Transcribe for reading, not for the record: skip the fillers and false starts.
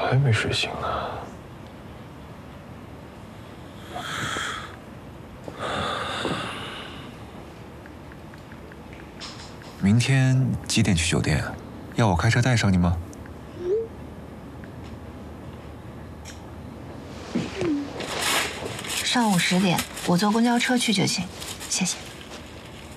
还没睡醒呢。 明天几点去酒店？要我开车带上你吗？ 上午10点，我坐公交车去就行，谢谢。